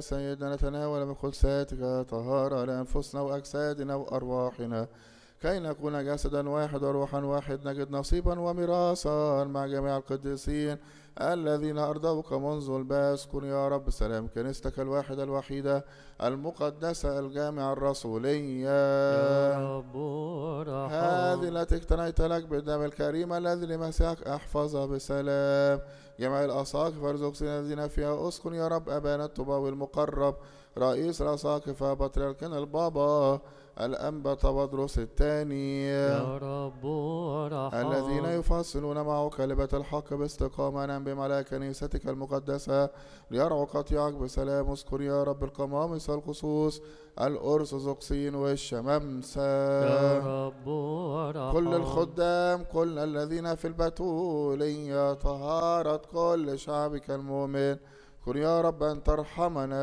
يا سيدنا نتناول من قدساتك طهارة لأنفسنا وأجسادنا وأرواحنا، كي نكون جسدا واحد وروحا واحد، نجد نصيبا وميراثا مع جميع القديسين الذين أرضوك منذ الباس. كن يا رب سلام كنيستك الواحدة الوحيدة المقدسة الجامعة الرسولية، يا رب هذه ارحم. التي اقتنيت لك بالدم الكريم الذي لمسيحك احفظها بسلام. جميع الأساقفة الأرثوذكسيين الذين فيها اسكن يا رب أبانا الطباوي المقرب رئيس الأساقفة بطريركنا البابا الأنبا تبدرس الثاني، يا رب ارحم. الذين يفصلون معه كلمة الحق باستقامة، ننبم على كنيستك المقدسة ليرعوا قطيعك بسلام. اذكر يا رب القمامس والخصوص الأرثوذكسيين والشمامسة، يا رب ارحم. كل الخدام، كل الذين في البتولية، طهارة كل شعبك المؤمن. كن يا رب أن ترحمنا